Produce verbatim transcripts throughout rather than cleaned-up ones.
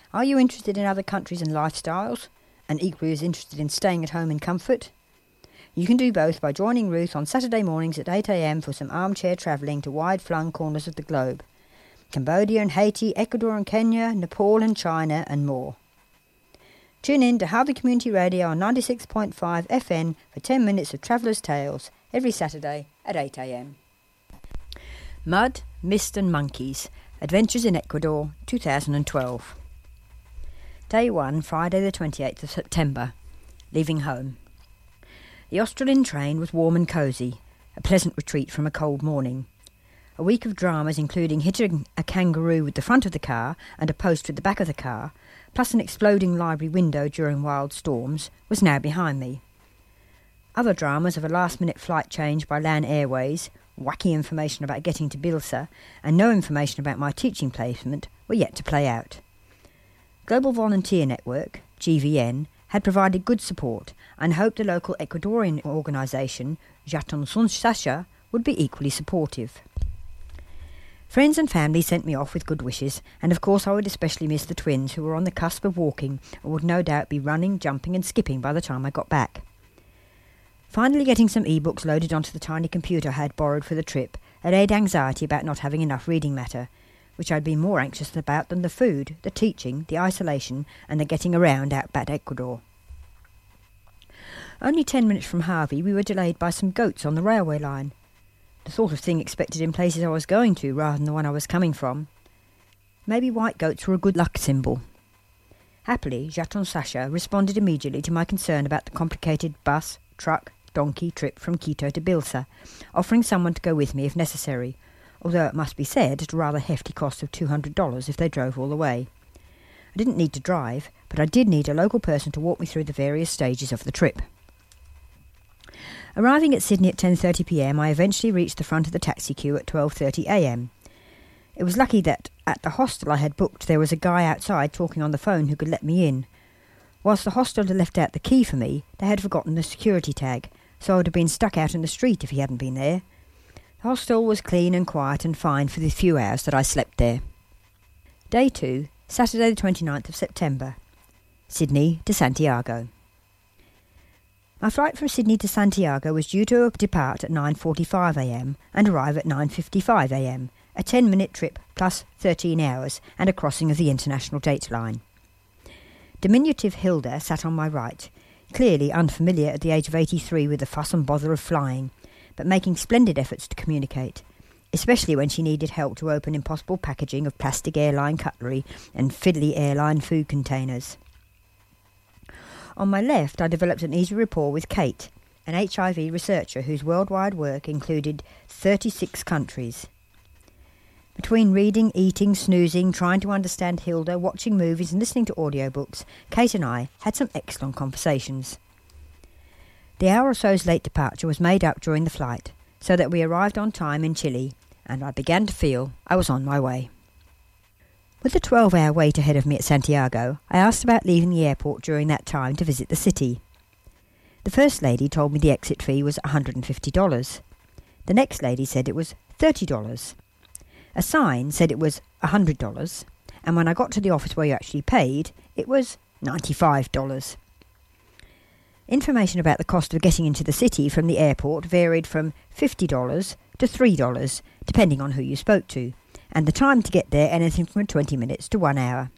Are you interested in other countries and lifestyles, and equally as interested in staying at home in comfort? You can do both by joining Ruth on Saturday mornings at eight a m for some armchair travelling to wide-flung corners of the globe. Cambodia and Haiti, Ecuador and Kenya, Nepal and China, and more. Tune in to Harvey Community Radio on ninety-six point five F M for ten minutes of Travellers' Tales every Saturday at eight a m. Mud, Mist and Monkeys, Adventures in Ecuador, two thousand twelve. Day one, Friday the twenty-eighth of September. Leaving home. The Australian train was warm and cosy, a pleasant retreat from a cold morning. A week of dramas including hitting a kangaroo with the front of the car and a post with the back of the car, plus an exploding library window during wild storms, was now behind me. Other dramas of a last-minute flight change by LAN Airways, wacky information about getting to Bilsa, and no information about my teaching placement were yet to play out. Global Volunteer Network, G V N, had provided good support and hoped the local Ecuadorian organisation, Jaton Sasha, would be equally supportive. Friends and family sent me off with good wishes, and of course I would especially miss the twins who were on the cusp of walking and would no doubt be running, jumping and skipping by the time I got back. Finally getting some e-books loaded onto the tiny computer I had borrowed for the trip allayed anxiety about not having enough reading matter, which I'd been more anxious about than the food, the teaching, the isolation, and the getting around outback Ecuador. Only ten minutes from Harvey, we were delayed by some goats on the railway line. The sort of thing expected in places I was going to rather than the one I was coming from. Maybe white goats were a good luck symbol. Happily, Jaton Sasha responded immediately to my concern about the complicated bus, truck, donkey trip from Quito to Bilsa, offering someone to go with me if necessary, although it must be said at a rather hefty cost of two hundred dollars if they drove all the way. I didn't need to drive, but I did need a local person to walk me through the various stages of the trip. Arriving at Sydney at ten thirty p m, I eventually reached the front of the taxi queue at twelve thirty a m. It was lucky that at the hostel I had booked there was a guy outside talking on the phone who could let me in. Whilst the hostel had left out the key for me, they had forgotten the security tag, so I would have been stuck out in the street if he hadn't been there. The hostel was clean and quiet and fine for the few hours that I slept there. Day two, Saturday the twenty-ninth of September. Sydney to Santiago. My flight from Sydney to Santiago was due to depart at nine forty-five a m and arrive at nine fifty-five a m, a ten-minute trip plus thirteen hours and a crossing of the international date line. Diminutive Hilda sat on my right, clearly unfamiliar at the age of eighty-three with the fuss and bother of flying, but making splendid efforts to communicate, especially when she needed help to open impossible packaging of plastic airline cutlery and fiddly airline food containers. On my left, I developed an easy rapport with Kate, an H I V researcher whose worldwide work included thirty-six countries. Between reading, eating, snoozing, trying to understand Hilda, watching movies and listening to audiobooks, Kate and I had some excellent conversations. The hour or so's late departure was made up during the flight, so that we arrived on time in Chile, and I began to feel I was on my way. With the twelve-hour wait ahead of me at Santiago, I asked about leaving the airport during that time to visit the city. The first lady told me the exit fee was one hundred fifty dollars. The next lady said it was thirty dollars. A sign said it was one hundred dollars, and when I got to the office where you actually paid, it was ninety-five dollars. Information about the cost of getting into the city from the airport varied from fifty dollars to three dollars, depending on who you spoke to, and the time to get there anything from twenty minutes to one hour.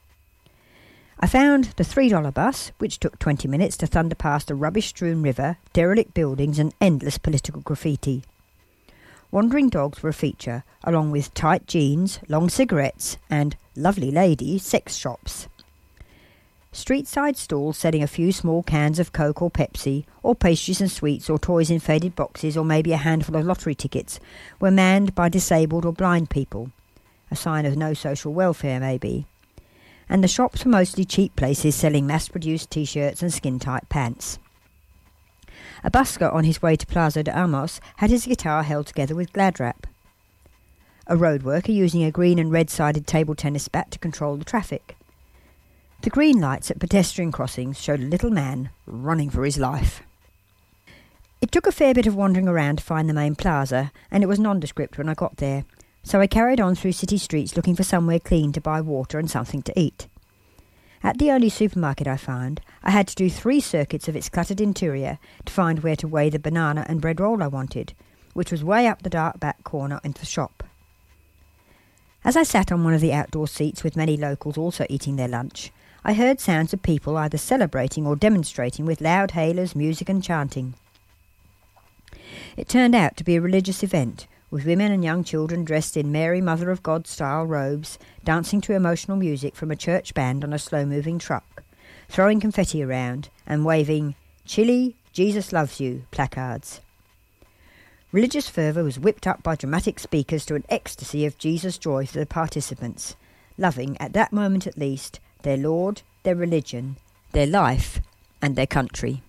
I found the three dollar bus, which took twenty minutes to thunder past a rubbish-strewn river, derelict buildings and endless political graffiti. Wandering dogs were a feature, along with tight jeans, long cigarettes and, lovely lady, sex shops. Street-side stalls selling a few small cans of Coke or Pepsi, or pastries and sweets or toys in faded boxes or maybe a handful of lottery tickets, were manned by disabled or blind people, a sign of no social welfare maybe. And the shops were mostly cheap places selling mass-produced T-shirts and skin-tight pants. A busker on his way to Plaza de Armas had his guitar held together with glad wrap. A road worker using a green and red-sided table tennis bat to control the traffic. The green lights at pedestrian crossings showed a little man running for his life. It took a fair bit of wandering around to find the main plaza, and it was nondescript when I got there, so I carried on through city streets looking for somewhere clean to buy water and something to eat. At the only supermarket I found, I had to do three circuits of its cluttered interior to find where to weigh the banana and bread roll I wanted, which was way up the dark back corner in the shop. As I sat on one of the outdoor seats with many locals also eating their lunch, I heard sounds of people either celebrating or demonstrating with loud hailers, music and chanting. It turned out to be a religious event, with women and young children dressed in Mary Mother of God-style robes, dancing to emotional music from a church band on a slow-moving truck, throwing confetti around and waving "Chile, Jesus loves you" placards. Religious fervour was whipped up by dramatic speakers to an ecstasy of Jesus' joy for the participants, loving, at that moment at least, their Lord, their religion, their life, and their country.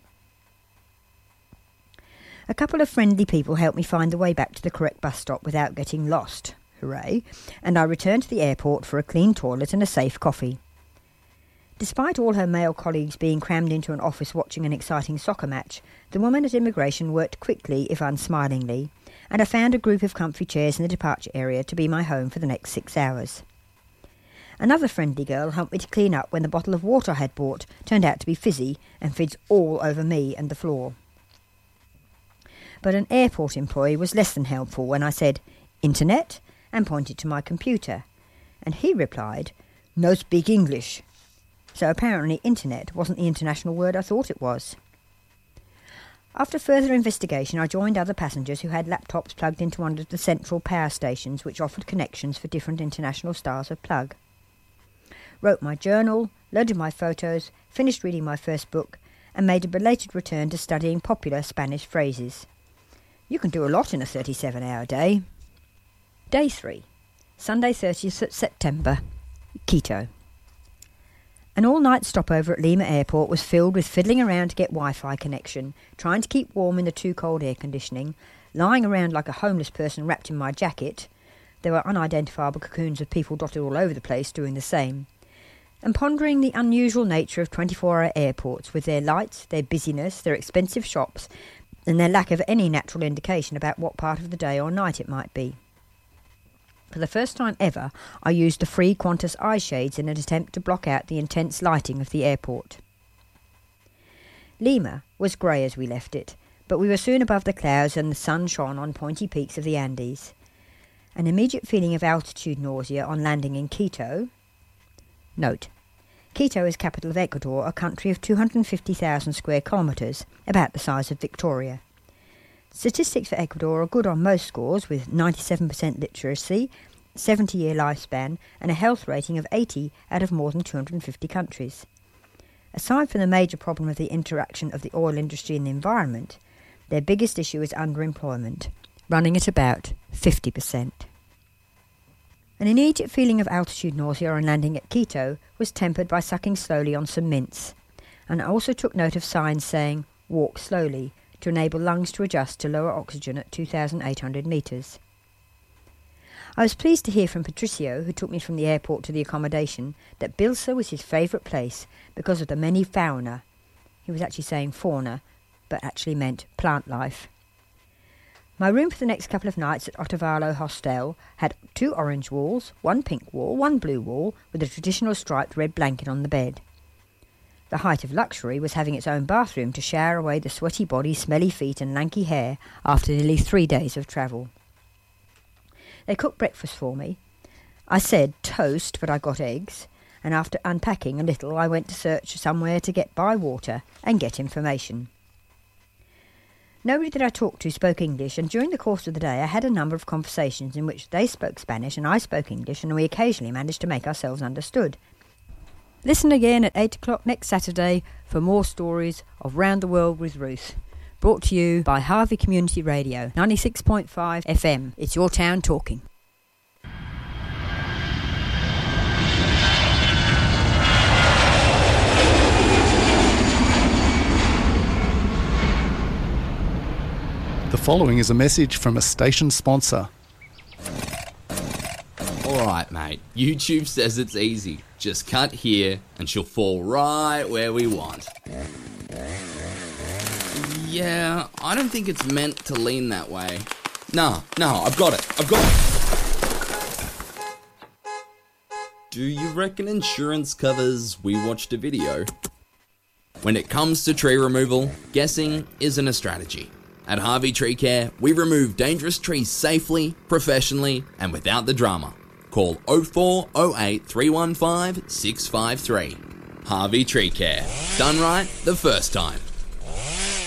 A couple of friendly people helped me find the way back to the correct bus stop without getting lost, hooray, and I returned to the airport for a clean toilet and a safe coffee. Despite all her male colleagues being crammed into an office watching an exciting soccer match, the woman at immigration worked quickly, if unsmilingly, and I found a group of comfy chairs in the departure area to be my home for the next six hours. Another friendly girl helped me to clean up when the bottle of water I had bought turned out to be fizzy and fizzed all over me and the floor. But an airport employee was less than helpful when I said, "Internet?" and pointed to my computer, and he replied, "No speak English." So apparently internet wasn't the international word I thought it was. After further investigation, I joined other passengers who had laptops plugged into one of the central power stations which offered connections for different international styles of plug. Wrote my journal, loaded my photos, finished reading my first book, and made a belated return to studying popular Spanish phrases. You can do a lot in a thirty-seven hour day. Day three, Sunday thirtieth of September, Quito. An all-night stopover at Lima Airport was filled with fiddling around to get Wi-Fi connection, trying to keep warm in the too-cold air conditioning, lying around like a homeless person wrapped in my jacket — there were unidentifiable cocoons of people dotted all over the place doing the same — and pondering the unusual nature of twenty-four hour airports with their lights, their busyness, their expensive shops, and their lack of any natural indication about what part of the day or night it might be. For the first time ever, I used the free Qantas eye shades in an attempt to block out the intense lighting of the airport. Lima was grey as we left it, but we were soon above the clouds and the sun shone on pointy peaks of the Andes. An immediate feeling of altitude nausea on landing in Quito. Note: Quito is capital of Ecuador, a country of two hundred fifty thousand square kilometres, about the size of Victoria. Statistics for Ecuador are good on most scores, with ninety-seven percent literacy, seventy year lifespan, and a health rating of eighty out of more than two hundred fifty countries. Aside from the major problem of the interaction of the oil industry and the environment, their biggest issue is underemployment, running at about fifty percent. An immediate feeling of altitude nausea on landing at Quito was tempered by sucking slowly on some mints, and I also took note of signs saying, "Walk slowly," to enable lungs to adjust to lower oxygen at two thousand eight hundred metres. I was pleased to hear from Patricio, who took me from the airport to the accommodation, that Bilsa was his favourite place because of the many fauna. He was actually saying fauna, but actually meant plant life. My room for the next couple of nights at Otavalo Hostel had two orange walls, one pink wall, one blue wall, with a traditional striped red blanket on the bed. The height of luxury was having its own bathroom to shower away the sweaty body, smelly feet and lanky hair after nearly three days of travel. They cooked breakfast for me. I said toast, but I got eggs, and after unpacking a little I went to search somewhere to get by water and get information. Nobody that I talked to spoke English, and during the course of the day I had a number of conversations in which they spoke Spanish and I spoke English, and we occasionally managed to make ourselves understood. Listen again at eight o'clock next Saturday for more stories of Round the World with Ruth. Brought to you by Harvey Community Radio, ninety-six point five F M. It's your town talking. The following is a message from a station sponsor. Alright mate, YouTube says it's easy. Just cut here and she'll fall right where we want. Yeah, I don't think it's meant to lean that way. No, no, I've got it, I've got it. Do you reckon insurance covers we watched a video? When it comes to tree removal, guessing isn't a strategy. At Harvey Tree Care, we remove dangerous trees safely, professionally, and without the drama. Call oh four oh eight, three one five, six five three. Harvey Tree Care. Done right the first time.